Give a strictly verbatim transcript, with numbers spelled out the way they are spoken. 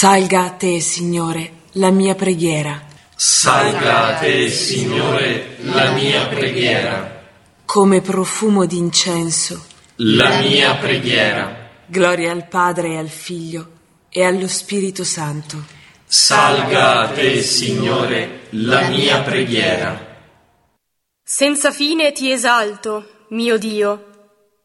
Salga a te, Signore, la mia preghiera. Salga a te, Signore, la mia preghiera. Come profumo d'incenso, la mia preghiera. Gloria al Padre e al Figlio e allo Spirito Santo. Salga a te, Signore, la mia preghiera. Senza fine ti esalto, mio Dio,